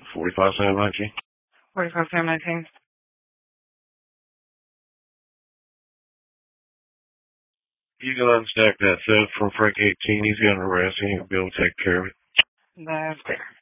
45 Sam 19. 45 Sam 19. You can unstack that theft from Frank 18. He's got an arrest. He ain't gonna be able to take care of it. That's fair.